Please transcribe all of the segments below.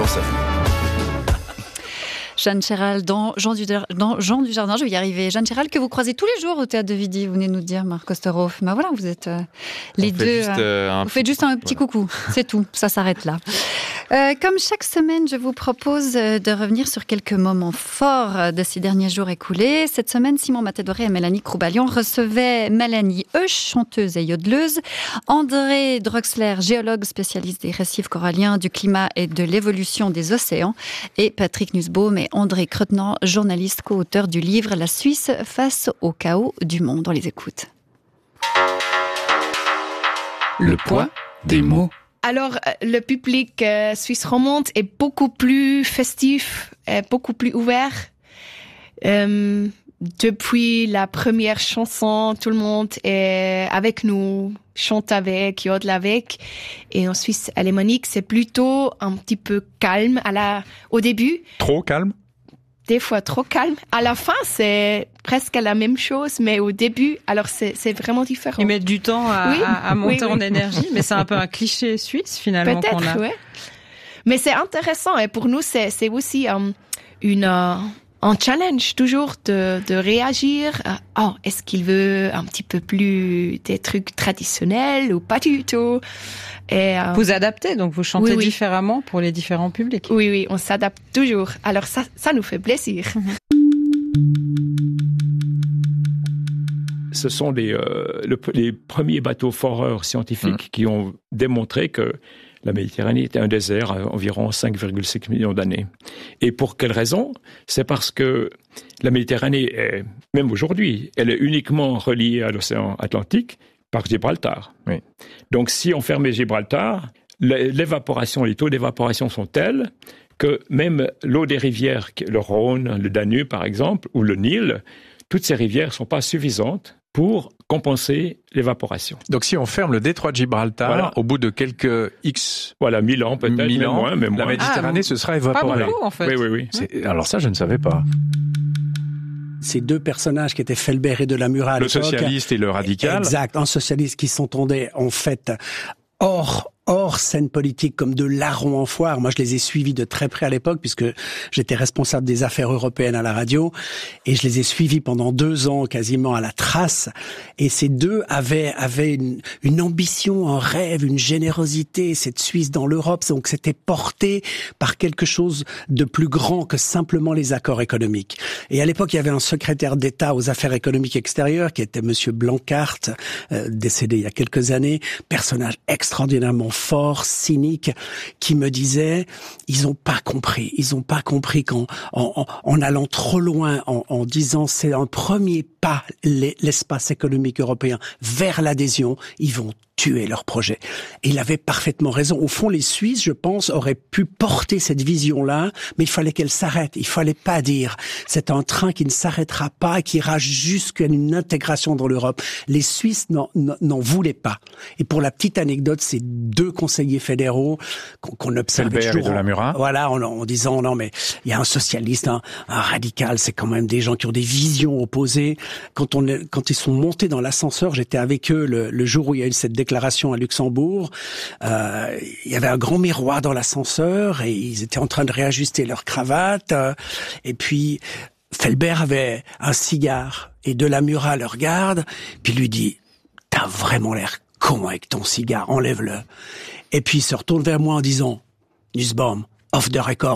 pour ça. Jeanne Chéral dans Jean Dujardin, je vais y arriver. Jeanne Chéral que vous croisez tous les jours au Théâtre de Vidi, vous venez nous dire, Marc Osterhoff. Ben voilà, vous êtes les deux. Vous faites juste un petit coucou, c'est tout, ça s'arrête là. Comme chaque semaine, je vous propose de revenir sur quelques moments forts de ces derniers jours écoulés. Cette semaine, Simon Matadoré et Mélanie Croubalion recevaient Mélanie Heusch, chanteuse et yodeleuse, André Drexler, géologue spécialiste des récifs coralliens, du climat et de l'évolution des océans, et Patrick Nussbaum et André Cretenant, journaliste co-auteur du livre « La Suisse face au chaos du monde ». On les écoute. Le poids des mots. Alors, le public suisse romande est beaucoup plus festif, beaucoup plus ouvert. Depuis la première chanson, tout le monde est avec nous, chante avec, yodel avec. Et en Suisse alémanique, c'est plutôt un petit peu calme au début. Trop calme? Des fois trop calme. À la fin, c'est presque la même chose, mais au début, alors c'est vraiment différent. Ils mettent du temps à monter en énergie, mais c'est un peu un cliché suisse finalement qu'on a. Peut-être, ouais. Mais c'est intéressant et pour nous, c'est aussi un challenge toujours de réagir. Est-ce qu'il veut un petit peu plus des trucs traditionnels ou pas du tout? Et, vous adaptez, donc vous chantez différemment pour les différents publics. Oui, on s'adapte toujours. Alors ça nous fait plaisir. Ce sont les premiers bateaux foreurs scientifiques qui ont démontré que la Méditerranée était un désert à environ 5,5 millions d'années. Et pour quelle raison? C'est parce que la Méditerranée, même aujourd'hui, elle est uniquement reliée à l'océan Atlantique par Gibraltar. Oui. Donc si on fermait Gibraltar, l'évaporation, les taux d'évaporation sont tels que même l'eau des rivières, le Rhône, le Danube par exemple, ou le Nil, toutes ces rivières ne sont pas suffisantes pour compenser l'évaporation. Donc si on ferme le détroit de Gibraltar, au bout de quelques 1000 ans peut-être, même moins. La Méditerranée se sera évaporée. Pas beaucoup en fait. Oui. Alors ça, je ne savais pas. Ces deux personnages qui étaient Felbert et Delamura à l'époque. Le socialiste et le radical. Exact, un socialiste qui s'entendait en fait hors scène politique comme de larron en foire. Moi, je les ai suivis de très près à l'époque puisque j'étais responsable des affaires européennes à la radio et je les ai suivis pendant 2 ans quasiment à la trace. Et ces deux avaient une ambition, un rêve, une générosité, cette Suisse dans l'Europe. Donc, c'était porté par quelque chose de plus grand que simplement les accords économiques. Et à l'époque, il y avait un secrétaire d'État aux affaires économiques extérieures qui était Monsieur Blancart, décédé il y a quelques années, personnage extraordinairement fort, cynique, qui me disait ils n'ont pas compris qu'en allant trop loin, en disant c'est un premier pas l'espace économique européen vers l'adhésion, ils vont tuer leur projet. Et il avait parfaitement raison. Au fond, les Suisses, je pense, auraient pu porter cette vision-là, mais il fallait qu'elle s'arrête. Il fallait pas dire c'est un train qui ne s'arrêtera pas, qui ira jusqu'à une intégration dans l'Europe. Les Suisses n'en voulaient pas. Et pour la petite anecdote, ces deux conseillers fédéraux qu'on observait Felbert toujours, et Delamura. voilà, en disant non mais il y a un socialiste, un radical, c'est quand même des gens qui ont des visions opposées. Quand ils sont montés dans l'ascenseur, j'étais avec eux le jour où il y a eu cette déclaration à Luxembourg. Il y avait un grand miroir dans l'ascenseur et ils étaient en train de réajuster leur cravate. Et puis Felbert avait un cigare et Delamura le regarde, puis lui dit « T'as vraiment l'air con avec ton cigare, enlève-le. » Et puis il se retourne vers moi en disant « Nussbaum, off the record. »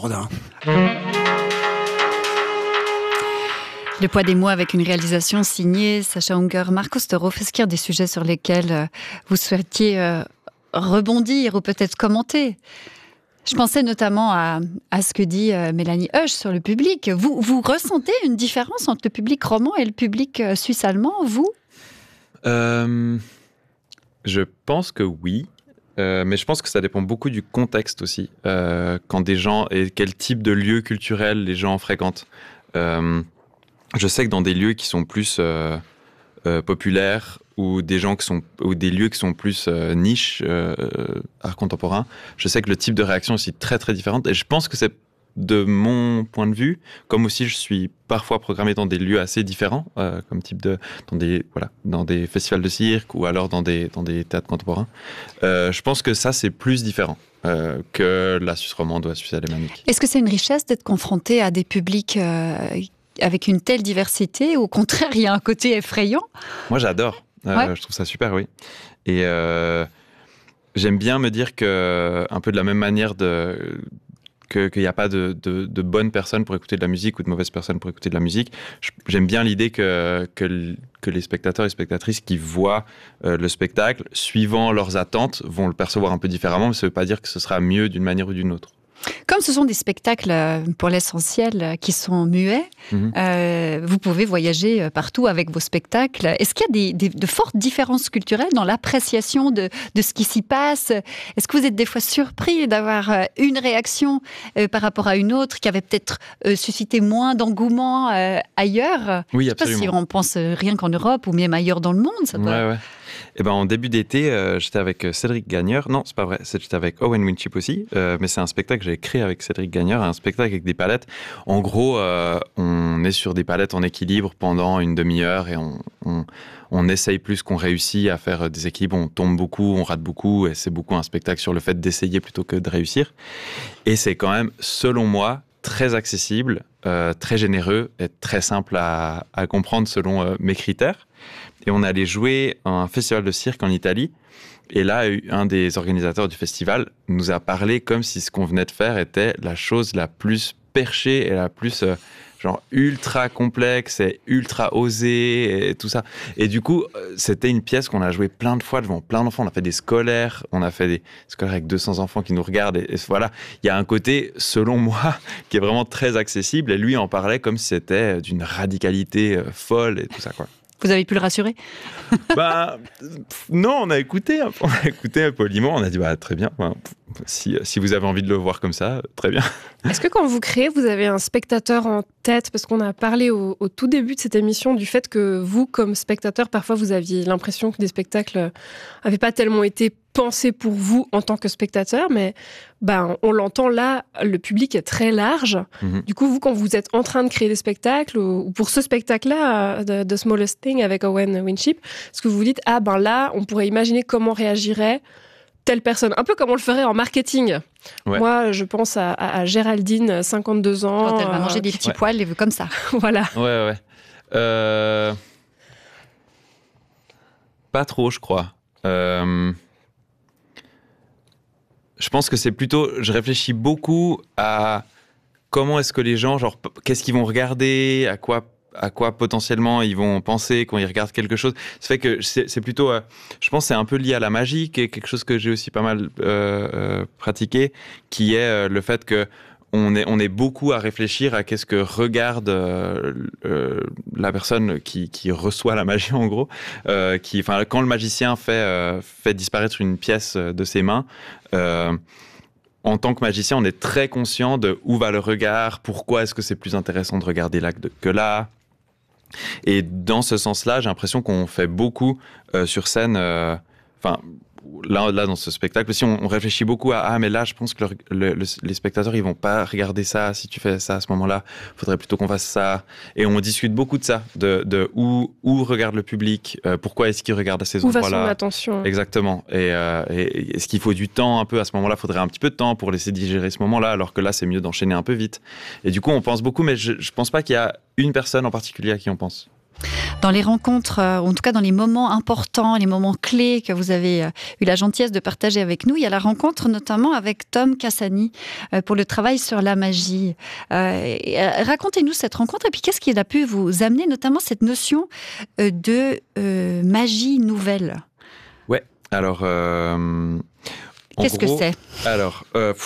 Le poids des mots avec une réalisation signée Sacha Unger, Marc Osterhoff. Est-ce qu'il y a des sujets sur lesquels vous souhaitiez rebondir ou peut-être commenter? Je pensais notamment à ce que dit Mélanie Heusch sur le public. Vous ressentez une différence entre le public roman et le public suisse-allemand, vous? Je pense que oui. Mais je pense que ça dépend beaucoup du contexte aussi. Quand des gens et quel type de lieu culturel les gens fréquentent. Je sais que dans des lieux qui sont plus populaires ou des lieux qui sont plus niches, art contemporain, je sais que le type de réaction est aussi très très différente. Et je pense que c'est de mon point de vue, comme aussi je suis parfois programmé dans des lieux assez différents, comme type dans des festivals de cirque ou alors dans des théâtres contemporains. Je pense que ça, c'est plus différent que la Suisse romande ou la Suisse alémanique. Est-ce que c'est une richesse d'être confronté à des publics avec une telle diversité, ou au contraire, il y a un côté effrayant? Moi, j'adore. Je trouve ça super, oui. Et j'aime bien me dire que, un peu de la même manière qu'il n'y a pas de bonnes personnes pour écouter de la musique ou de mauvaises personnes pour écouter de la musique. J'aime bien l'idée que les spectateurs et spectatrices qui voient le spectacle, suivant leurs attentes, vont le percevoir un peu différemment, mais ça ne veut pas dire que ce sera mieux d'une manière ou d'une autre. Comme ce sont des spectacles, pour l'essentiel, qui sont muets, vous pouvez voyager partout avec vos spectacles. Est-ce qu'il y a de fortes différences culturelles dans l'appréciation de ce qui s'y passe? Est-ce que vous êtes des fois surpris d'avoir une réaction par rapport à une autre qui avait peut-être suscité moins d'engouement ailleurs? Oui, absolument. Je ne sais pas si on pense rien qu'en Europe ou même ailleurs dans le monde. Ça doit... Ouais. Eh ben, en début d'été, j'étais avec Cédric Gagneur. Non, c'est pas vrai. J'étais avec Owen Winship aussi. Mais c'est un spectacle que j'ai créé avec Cédric Gagneur, un spectacle avec des palettes. En gros, on est sur des palettes en équilibre pendant une demi-heure et on essaye plus qu'on réussit à faire des équilibres. On tombe beaucoup, on rate beaucoup. Et c'est beaucoup un spectacle sur le fait d'essayer plutôt que de réussir. Et c'est quand même, selon moi, très accessible, très généreux et très simple à comprendre selon mes critères. Et on allait jouer à un festival de cirque en Italie. Et là, un des organisateurs du festival nous a parlé comme si ce qu'on venait de faire était la chose la plus perchée et la plus ultra complexe et ultra osée et tout ça. Et du coup, c'était une pièce qu'on a jouée plein de fois devant plein d'enfants. On a fait des scolaires avec 200 enfants qui nous regardent. Et voilà, il y a un côté, selon moi, qui est vraiment très accessible. Et lui en parlait comme si c'était d'une radicalité folle et tout ça, quoi. Vous avez pu le rassurer? Non, on a écouté poliment, on a dit très bien, si vous avez envie de le voir comme ça, très bien. Est-ce que quand vous créez, vous avez un spectateur en tête? Parce qu'on a parlé au tout début de cette émission du fait que vous, comme spectateur, parfois vous aviez l'impression que des spectacles n'avaient pas tellement été pensés pour vous en tant que spectateur, mais on l'entend là, le public est très large. Du coup, vous, quand vous êtes en train de créer des spectacles, ou pour ce spectacle-là, The Smallest Thing avec Owen Winship, est-ce que vous vous dites, là, on pourrait imaginer comment réagirait telle personne, un peu comme on le ferait en marketing. Ouais. Moi, je pense à Géraldine, 52 ans. Quand elle va manger des petits poils, les veut comme ça. Voilà. Ouais. Pas trop, je crois. Je pense que c'est plutôt... Je réfléchis beaucoup à comment est-ce que les gens... qu'est-ce qu'ils vont regarder, à quoi potentiellement ils vont penser quand ils regardent quelque chose. Ça fait que c'est plutôt... je pense que c'est un peu lié à la magie, qui est quelque chose que j'ai aussi pas mal pratiqué, qui est le fait que on est beaucoup à réfléchir à qu'est-ce que regarde la personne qui reçoit la magie, en gros. Quand le magicien fait disparaître une pièce de ses mains, en tant que magicien, on est très conscient de où va le regard, pourquoi est-ce que c'est plus intéressant de regarder là que là. Et dans ce sens-là, j'ai l'impression qu'on fait beaucoup sur scène... Là, dans ce spectacle aussi, on réfléchit beaucoup à mais là, je pense que les spectateurs, ils vont pas regarder ça. Si tu fais ça à ce moment-là, faudrait plutôt qu'on fasse ça. Et on discute beaucoup de ça, de où regarde le public, pourquoi est-ce qu'il regarde à ces endroits-là. Où va son attention. Exactement. Et est-ce qu'il faut du temps un peu à ce moment-là? Faudrait un petit peu de temps pour laisser digérer ce moment-là, alors que là, c'est mieux d'enchaîner un peu vite. Et du coup, on pense beaucoup, mais je pense pas qu'il y a une personne en particulier à qui on pense. Dans les rencontres, en tout cas dans les moments importants, les moments clés que vous avez eu la gentillesse de partager avec nous, il y a la rencontre notamment avec Tom Cassani pour le travail sur la magie. Racontez-nous cette rencontre et puis qu'est-ce qui a pu vous amener, notamment cette notion de magie nouvelle? Ouais, alors... qu'est-ce que c'est? Alors,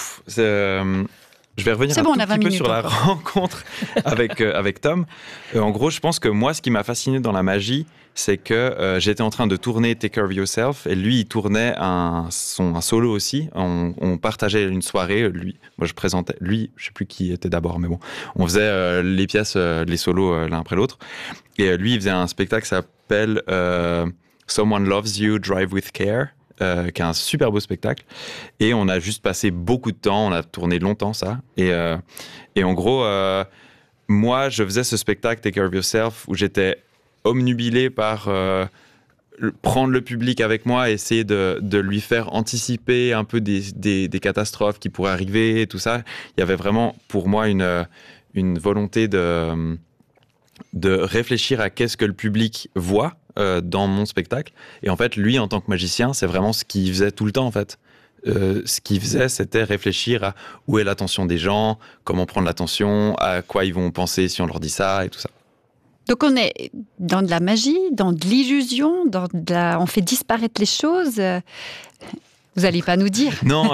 je vais revenir un petit peu sur la rencontre avec Tom. En gros, je pense que moi, ce qui m'a fasciné dans la magie, c'est que j'étais en train de tourner Take Care of Yourself et lui, il tournait un solo aussi. On partageait une soirée. Moi, je présentais. Lui, je ne sais plus qui était d'abord, mais bon. On faisait les pièces, les solos l'un après l'autre. Et lui, il faisait un spectacle qui s'appelle Someone Loves You, Drive with Care. qui est un super beau spectacle. Et on a juste passé beaucoup de temps, on a tourné longtemps ça. Et en gros, moi, je faisais ce spectacle Take Care of Yourself où j'étais omnubilé par prendre le public avec moi, essayer de lui faire anticiper un peu des catastrophes qui pourraient arriver et tout ça. Il y avait vraiment pour moi une volonté de réfléchir à qu'est-ce que le public voit dans mon spectacle. Et en fait, lui, en tant que magicien, c'est vraiment ce qu'il faisait tout le temps, en fait. Ce qu'il faisait, c'était réfléchir à où est l'attention des gens, comment prendre l'attention, à quoi ils vont penser si on leur dit ça et tout ça. Donc on est dans de la magie, dans de l'illusion, on fait disparaître les choses. Vous n'allez pas nous dire. Non,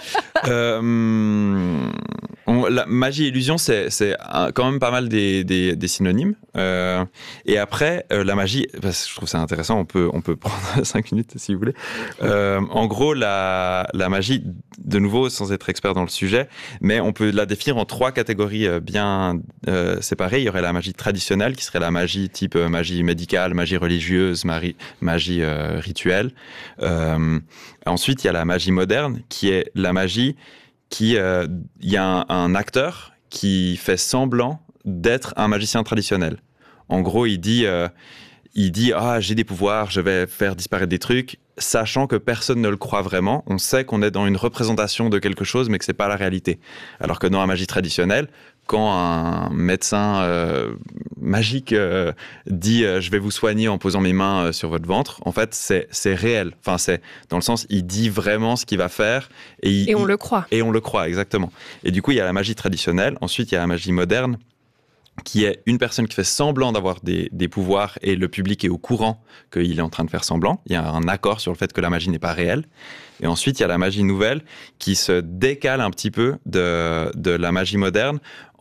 la magie et illusion, c'est quand même pas mal des synonymes. Et après, la magie, parce que je trouve ça intéressant, on peut prendre 5 minutes si vous voulez. En gros, la magie, de nouveau, sans être expert dans le sujet, mais on peut la définir en 3 catégories bien séparées. Il y aurait la magie traditionnelle, qui serait la magie type magie médicale, magie religieuse, magie rituelle. Ensuite, il y a la magie moderne, qui est la magie il y a un acteur qui fait semblant d'être un magicien traditionnel. En gros, il dit j'ai des pouvoirs, je vais faire disparaître des trucs, sachant que personne ne le croit vraiment. On sait qu'on est dans une représentation de quelque chose, mais que c'est pas la réalité. Alors que dans la magie traditionnelle, quand un médecin magique dit je vais vous soigner en posant mes mains sur votre ventre, en fait c'est réel. Enfin c'est dans le sens il dit vraiment ce qu'il va faire et on le croit. Et on le croit exactement. Et du coup il y a la magie traditionnelle. Ensuite il y a la magie moderne, qui est une personne qui fait semblant d'avoir des pouvoirs et le public est au courant qu'il est en train de faire semblant. Il y a un accord sur le fait que la magie n'est pas réelle. Et ensuite, il y a la magie nouvelle qui se décale un petit peu de la magie moderne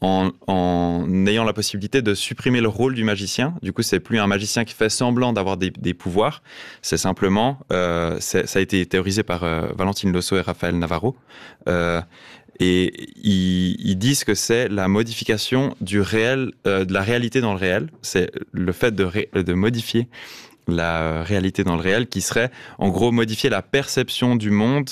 en ayant la possibilité de supprimer le rôle du magicien. Du coup, c'est plus un magicien qui fait semblant d'avoir des pouvoirs. C'est simplement, ça a été théorisé par Valentine Losso et Raphaël Navarro. Et ils disent que c'est la modification du réel, de la réalité dans le réel. C'est le fait de modifier la réalité dans le réel qui serait, en gros, modifier la perception du monde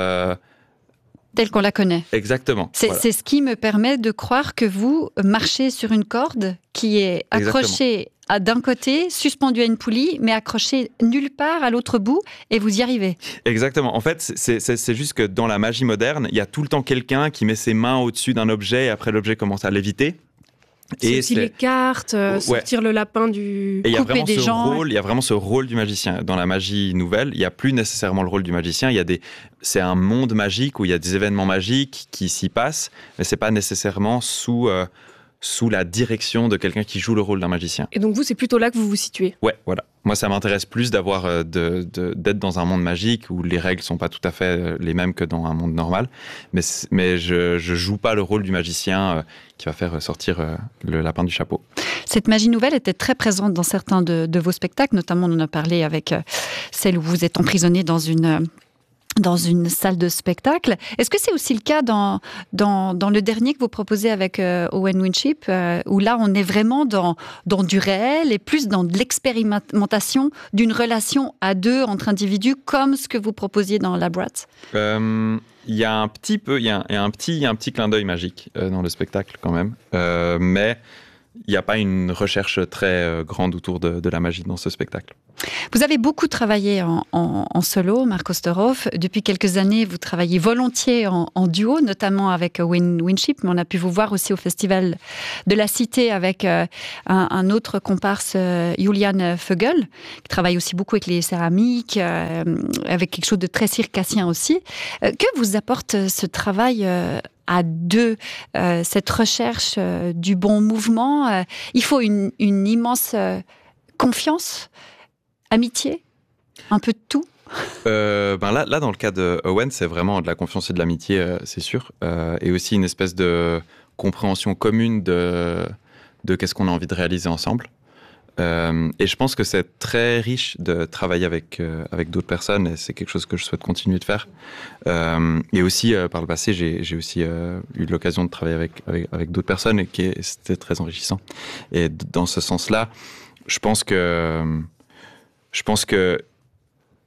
telle qu'on la connaît. Exactement. C'est ce qui me permet de croire que vous marchez sur une corde qui est accrochée d'un côté, suspendue à une poulie, mais accrochée nulle part à l'autre bout, et vous y arrivez. Exactement. En fait, c'est juste que dans la magie moderne, il y a tout le temps quelqu'un qui met ses mains au-dessus d'un objet, et après l'objet commence à léviter. C'est aussi les cartes, sortir le lapin du... Et couper des gens. Il y a vraiment ce rôle du magicien. Dans la magie nouvelle, il n'y a plus nécessairement le rôle du magicien. C'est un monde magique où il y a des événements magiques qui s'y passent, mais ce n'est pas nécessairement sous la direction de quelqu'un qui joue le rôle d'un magicien. Et donc vous, c'est plutôt là que vous vous situez. Ouais, voilà. Moi, ça m'intéresse plus d'être dans un monde magique où les règles sont pas tout à fait les mêmes que dans un monde normal. Mais je joue pas le rôle du magicien qui va faire sortir le lapin du chapeau. Cette magie nouvelle était très présente dans certains de vos spectacles, notamment on en a parlé avec celle où vous êtes emprisonné dans une salle de spectacle. Est-ce que c'est aussi le cas dans le dernier que vous proposez avec Owen Winship, où là, on est vraiment dans du réel et plus dans de l'expérimentation d'une relation à deux entre individus, comme ce que vous proposiez dans Lab Rats? Il y a un petit clin d'œil magique dans le spectacle quand même, mais il n'y a pas une recherche très grande autour de la magie dans ce spectacle. Vous avez beaucoup travaillé en solo, Mark Osterhoff. Depuis quelques années, vous travaillez volontiers en duo, notamment avec Owen Winship, mais on a pu vous voir aussi au Festival de la Cité avec un autre comparse, Julian Vogel, qui travaille aussi beaucoup avec les céramiques, avec quelque chose de très circassien aussi. Que vous apporte ce travail à deux, cette recherche du bon mouvement? Il faut une immense confiance, amitié, un peu de tout. Là, dans le cas de Owen, c'est vraiment de la confiance et de l'amitié, c'est sûr, et aussi une espèce de compréhension commune de qu'est-ce qu'on a envie de réaliser ensemble. Et je pense que c'est très riche de travailler avec d'autres personnes, et c'est quelque chose que je souhaite continuer de faire. Et aussi, par le passé, j'ai aussi eu l'occasion de travailler avec d'autres personnes, et c'était très enrichissant. Et dans ce sens-là, je pense que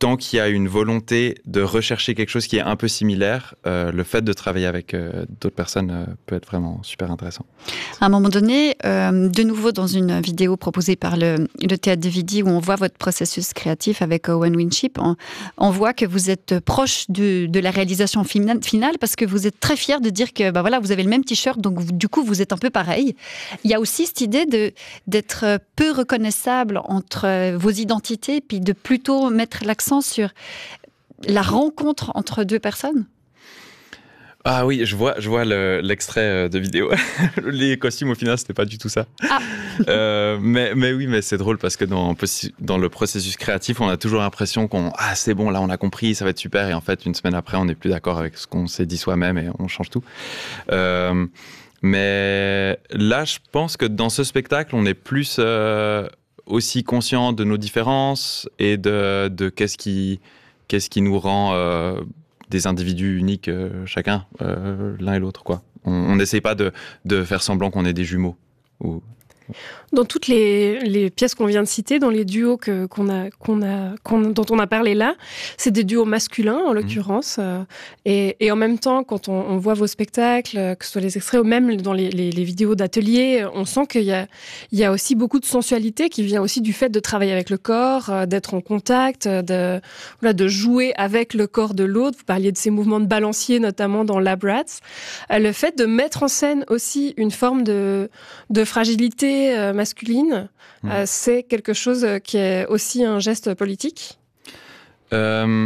tant qu'il y a une volonté de rechercher quelque chose qui est un peu similaire, le fait de travailler avec d'autres personnes peut être vraiment super intéressant. À un moment donné, de nouveau dans une vidéo proposée par le Théâtre de Vidy, où on voit votre processus créatif avec Owen Winship, on voit que vous êtes proche de la réalisation finale parce que vous êtes très fier de dire que voilà, vous avez le même t-shirt, donc du coup vous êtes un peu pareil. Il y a aussi cette idée d'être peu reconnaissable entre vos identités, puis de plutôt mettre l'accent sur la rencontre entre deux personnes. Ah oui, je vois l'extrait de vidéo. Les costumes, au final, c'était pas du tout ça. Ah. Mais oui, mais c'est drôle parce que dans le processus créatif, on a toujours l'impression c'est bon, là, on a compris, ça va être super. Et en fait, une semaine après, on n'est plus d'accord avec ce qu'on s'est dit soi-même et on change tout. Mais là, je pense que dans ce spectacle, on est plus aussi conscient de nos différences et de qu'est-ce qui nous rend des individus uniques chacun, l'un et l'autre, quoi. On n'essaye pas de faire semblant qu'on est des jumeaux. Dans toutes les pièces qu'on vient de citer, dans les duos dont on a parlé là, c'est des duos masculins en l'occurrence. Et en même temps, quand on voit vos spectacles, que ce soit les extraits ou même dans les vidéos d'atelier, on sent qu'il y a aussi beaucoup de sensualité qui vient aussi du fait de travailler avec le corps, d'être en contact, de jouer avec le corps de l'autre. Vous parliez de ces mouvements de balancier, notamment dans Lab Rats. Le fait de mettre en scène aussi une forme de fragilité masculine, c'est quelque chose qui est aussi un geste politique? En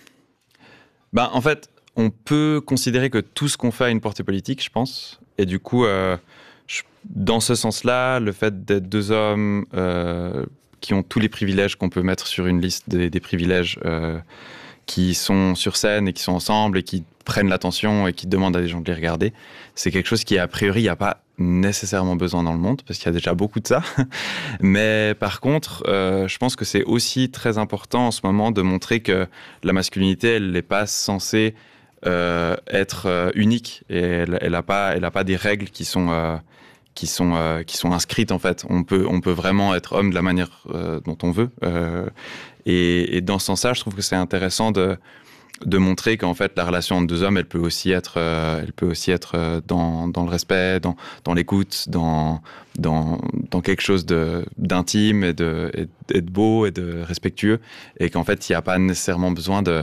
fait, on peut considérer que tout ce qu'on fait a une portée politique, je pense. Et du coup, dans ce sens-là, le fait d'être deux hommes qui ont tous les privilèges qu'on peut mettre sur une liste des privilèges qui sont sur scène et qui sont ensemble et qui prennent l'attention et qui demandent à des gens de les regarder, c'est quelque chose qui, a priori, il n'y a pas nécessairement besoin dans le monde, parce qu'il y a déjà beaucoup de ça. Mais par contre, je pense que c'est aussi très important en ce moment de montrer que la masculinité, elle n'est pas censée être unique. Et elle n'a pas des règles qui sont inscrites, en fait. On peut vraiment être homme de la manière dont on veut. Et dans ce sens-là, je trouve que c'est intéressant de montrer qu'en fait la relation entre deux hommes, elle peut aussi être dans le respect, dans l'écoute, dans quelque chose d'intime et de beau et de respectueux, et qu'en fait il n'y a pas nécessairement besoin de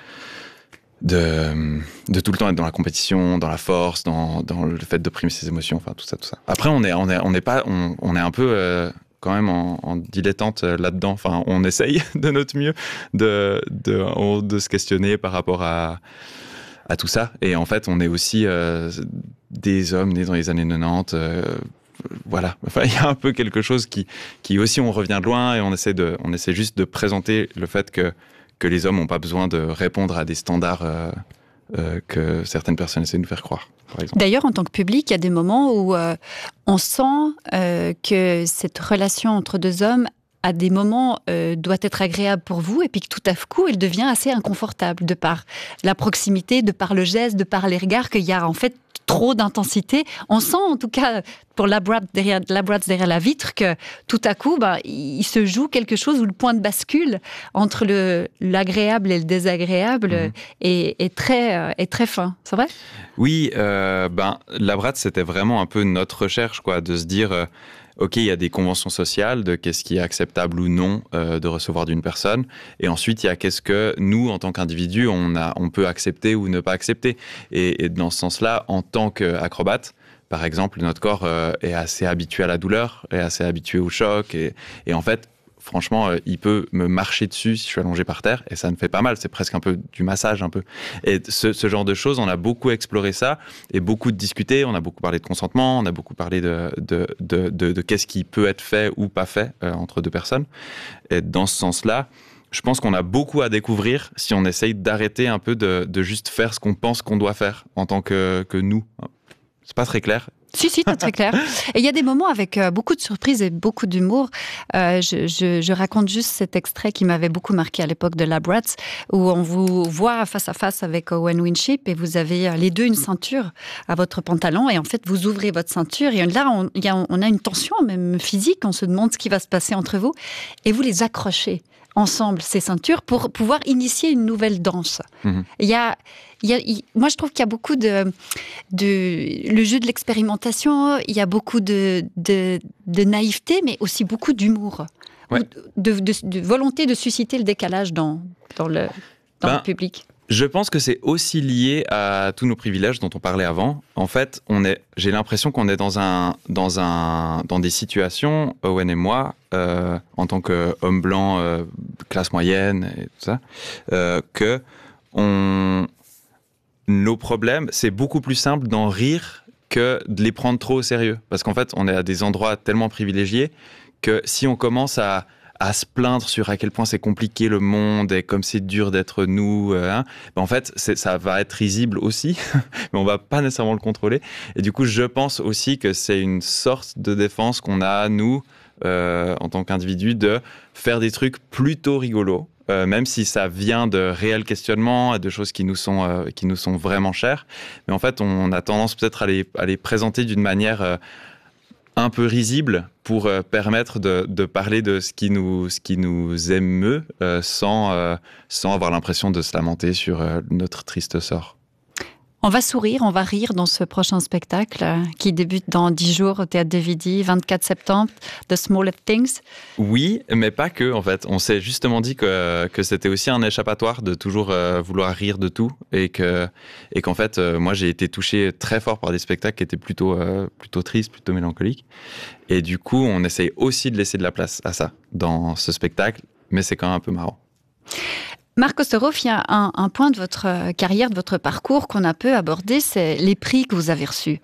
tout le temps être dans la compétition, dans la force, dans le fait d'opprimer ses émotions, enfin tout ça. Après on est un peu quand même en dilettante là-dedans. Enfin, on essaye de notre mieux de se questionner par rapport à tout ça. Et en fait, on est aussi des hommes nés dans les années 90. Voilà. Enfin, il y a un peu quelque chose qui aussi, on revient de loin et on essaie juste de présenter le fait que les hommes n'ont pas besoin de répondre à des standards que certaines personnes essaient de nous faire croire, par exemple. D'ailleurs, en tant que public, il y a des moments où on sent que cette relation entre deux hommes, à des moments, doit être agréable pour vous, et puis que tout à coup, elle devient assez inconfortable, de par la proximité, de par le geste, de par les regards, qu'il y a en fait trop d'intensité. On sent, en tout cas, pour Lab Rats derrière la vitre, que tout à coup, il se joue quelque chose où le point de bascule entre l'agréable et le désagréable est très fin. C'est vrai? Oui, Lab Rats, c'était vraiment un peu notre recherche, quoi, de se dire... OK, il y a des conventions sociales de qu'est-ce qui est acceptable ou non de recevoir d'une personne. Et ensuite, il y a qu'est-ce que nous, en tant qu'individus, on peut accepter ou ne pas accepter. Et dans ce sens-là, en tant qu'acrobate, par exemple, notre corps est assez habitué à la douleur, est assez habitué au choc. Et en fait, franchement, il peut me marcher dessus si je suis allongé par terre et ça ne fait pas mal. C'est presque un peu du massage, un peu. Et ce genre de choses, on a beaucoup exploré ça et beaucoup discuté. On a beaucoup parlé de consentement, on a beaucoup parlé de qu'est-ce qui peut être fait ou pas fait entre deux personnes. Et dans ce sens-là, je pense qu'on a beaucoup à découvrir si on essaye d'arrêter un peu de juste faire ce qu'on pense qu'on doit faire en tant que nous. C'est pas très clair. Si, c'est très clair. Et il y a des moments avec beaucoup de surprises et beaucoup d'humour. Je raconte juste cet extrait qui m'avait beaucoup marqué à l'époque de Lab Rats, où on vous voit face à face avec Owen Winship et vous avez les deux une ceinture à votre pantalon et en fait vous ouvrez votre ceinture et là on a une tension même physique, on se demande ce qui va se passer entre vous et vous les accrochez ensemble ces ceintures pour pouvoir initier une nouvelle danse. Moi, je trouve qu'il y a beaucoup le jeu de l'expérimentation, il y a beaucoup de naïveté, mais aussi beaucoup d'humour, de volonté de susciter le décalage dans le public. Je pense que c'est aussi lié à tous nos privilèges dont on parlait avant. En fait, j'ai l'impression qu'on est dans des situations, Owen et moi, en tant qu'hommes blancs, classe moyenne et tout ça, que nos problèmes, c'est beaucoup plus simple d'en rire que de les prendre trop au sérieux. Parce qu'en fait, on est à des endroits tellement privilégiés que si on commence à se plaindre sur à quel point c'est compliqué le monde et comme c'est dur d'être nous, en fait, ça va être risible aussi, mais on va pas nécessairement le contrôler. Et du coup, je pense aussi que c'est une sorte de défense qu'on a, nous, en tant qu'individus, de faire des trucs plutôt rigolos, même si ça vient de réels questionnements, de choses qui nous sont vraiment chères. Mais en fait, on a tendance peut-être à les présenter d'une manière un peu risible pour permettre de parler de ce qui nous émeut sans avoir l'impression de se lamenter sur notre triste sort. On va sourire, on va rire dans ce prochain spectacle qui débute dans 10 jours au Théâtre de Vidy, 24 septembre, The Smallest Things. Oui, mais pas que, en fait. On s'est justement dit que c'était aussi un échappatoire de toujours vouloir rire de tout et qu'en fait, moi, j'ai été touché très fort par des spectacles qui étaient plutôt tristes, plutôt mélancoliques. Et du coup, on essaye aussi de laisser de la place à ça dans ce spectacle, mais c'est quand même un peu marrant. Marc Osterhoff, il y a un point de votre carrière, de votre parcours qu'on a peu abordé, c'est les prix que vous avez reçus.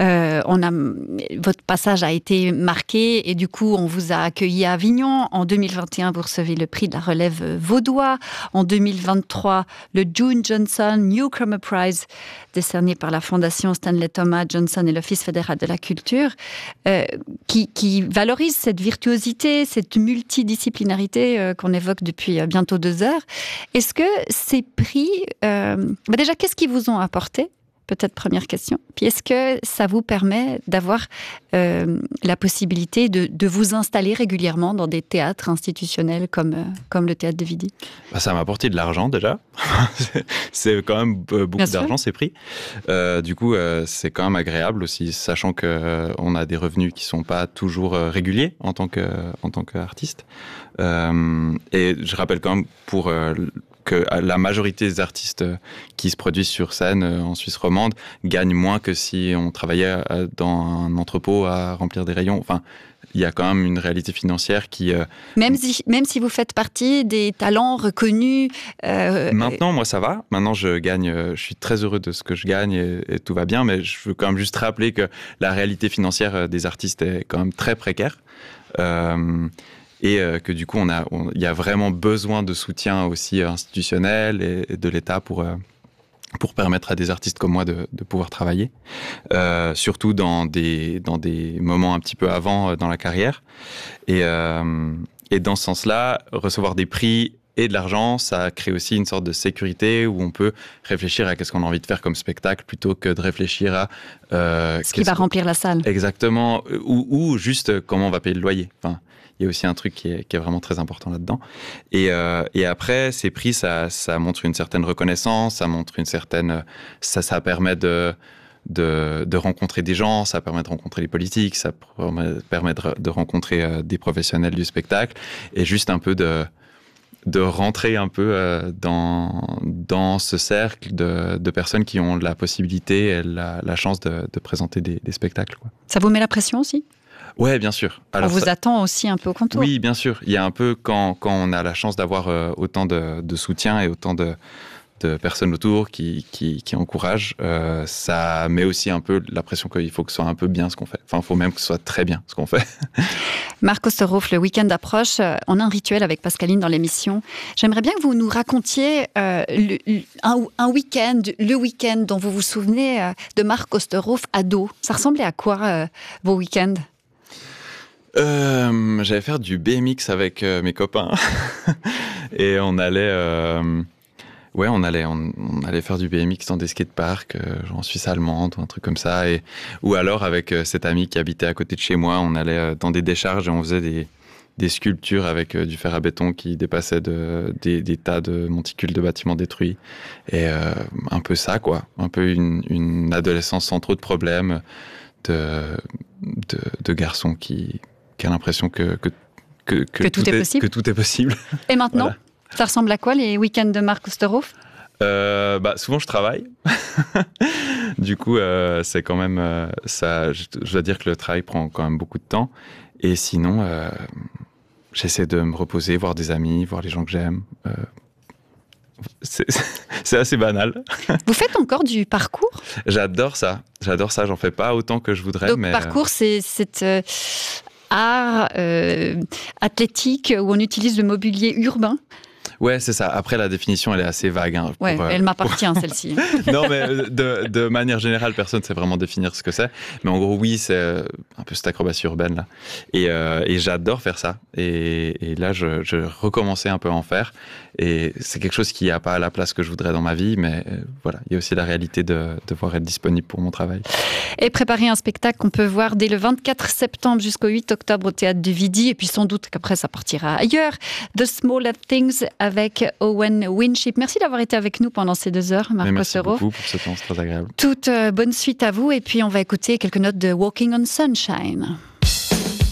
Votre passage a été marqué et du coup, on vous a accueilli à Avignon. En 2021, vous recevez le prix de la relève vaudois. En 2023, le June Johnson Newcomer Prize, décerné par la Fondation Stanley Thomas Johnson et l'Office fédéral de la culture, qui valorise cette virtuosité, cette multidisciplinarité qu'on évoque depuis bientôt 2 heures. Est-ce que ces prix, déjà, qu'est-ce qu'ils vous ont apporté ? Peut-être première question. Puis est-ce que ça vous permet d'avoir la possibilité de vous installer régulièrement dans des théâtres institutionnels comme le Théâtre de Vidy ? Ça m'a apporté de l'argent déjà. C'est quand même beaucoup d'argent, ces prix. Du coup, c'est quand même agréable aussi, sachant qu'on a des revenus qui ne sont pas toujours réguliers en tant qu'artiste. Et je rappelle quand même que la majorité des artistes qui se produisent sur scène en Suisse romande gagnent moins que si on travaillait dans un entrepôt à remplir des rayons. Enfin, il y a quand même une réalité financière qui... Même si vous faites partie des talents reconnus... Maintenant, moi, ça va. Maintenant, je suis très heureux de ce que je gagne et tout va bien, mais je veux quand même juste rappeler que la réalité financière des artistes est quand même très précaire. Et que du coup, il y a vraiment besoin de soutien aussi institutionnel et de l'État pour permettre à des artistes comme moi de pouvoir travailler, surtout dans des moments un petit peu avant dans la carrière. Et dans ce sens-là, recevoir des prix et de l'argent, ça crée aussi une sorte de sécurité où on peut réfléchir à qu'est-ce qu'on a envie de faire comme spectacle plutôt que de réfléchir à... ce qui va remplir la salle. Exactement, ou juste comment on va payer le loyer. Enfin, il y a aussi un truc qui est vraiment très important là-dedans. Et après, ces prix, ça montre une certaine reconnaissance, ça montre une certaine... Ça permet de rencontrer des gens, ça permet de rencontrer les politiques, ça permet de rencontrer des professionnels du spectacle, et juste un peu de rentrer un peu dans ce cercle de personnes qui ont la possibilité et la chance de présenter des spectacles, quoi. Ça vous met la pression aussi ? Ouais, bien sûr. Alors, on vous attend aussi un peu au contour. Oui, bien sûr. Il y a un peu, quand on a la chance d'avoir autant de soutien et autant de personnes autour qui encouragent, ça met aussi un peu la pression qu'il faut que ce soit un peu bien ce qu'on fait. Enfin, il faut même que ce soit très bien ce qu'on fait. Marc Osterhoff, le week-end approche. On a un rituel avec Pascaline dans l'émission. J'aimerais bien que vous nous racontiez un week-end, le week-end dont vous vous souvenez de Marc Osterhoff ado. Ça ressemblait à quoi vos week-ends ? J'allais faire du BMX avec mes copains et on allait faire du BMX dans des skateparks, genre en Suisse allemande ou un truc comme ça, ou alors avec cet ami qui habitait à côté de chez moi, on allait dans des décharges et on faisait des sculptures avec du fer à béton qui dépassaient des tas de monticules de bâtiments détruits. Et un peu ça, quoi. Un peu une adolescence sans trop de problèmes, de garçon qui a l'impression que tout est possible. Et maintenant, voilà. Ça ressemble à quoi les week-ends de Marc Osterhof ? Souvent je travaille. Du coup, c'est quand même ça. Je dois dire que le travail prend quand même beaucoup de temps. Et sinon, j'essaie de me reposer, voir des amis, voir les gens que j'aime. C'est assez banal. Vous faites encore du parcours ? J'adore ça. J'en fais pas autant que je voudrais. Donc, parcours, c'est cet art athlétique où on utilise le mobilier urbain. Ouais, c'est ça. Après, la définition, elle est assez vague. Elle m'appartient, celle-ci. Non, mais de manière générale, personne ne sait vraiment définir ce que c'est. Mais en gros, oui, c'est un peu cette acrobatie urbaine, là. Et j'adore faire ça. Et là, je recommençais un peu à en faire. Et c'est quelque chose qui n'a pas la place que je voudrais dans ma vie. Mais voilà, il y a aussi la réalité de devoir être disponible pour mon travail. Et préparer un spectacle qu'on peut voir dès le 24 septembre jusqu'au 8 octobre au Théâtre du Vidy. Et puis sans doute qu'après, ça partira ailleurs. The Smaller Things avec Owen Winship. Merci d'avoir été avec nous pendant ces 2 heures, Marc Osterhof. Merci beaucoup pour ce temps, c'est très agréable. Toute bonne suite à vous. Et puis, on va écouter quelques notes de Walking on Sunshine.